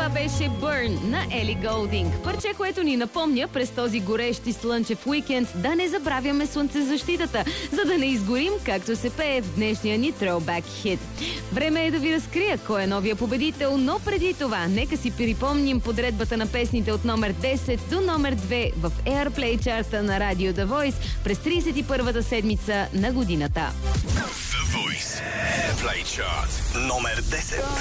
Това беше Burn на Ели Голдинг. Парче, което ни напомня през този горещ и слънчев уикенд да не забравяме слънцезащитата, за да не изгорим, както се пее в днешния ни Throwback хит. Време е да ви разкрия кой е новия победител, но преди това нека си припомним подредбата на песните от номер 10 до номер 2 в Airplay чарта на Radio The Voice през 31-та седмица на годината. The Voice Airplay Chart номер 10.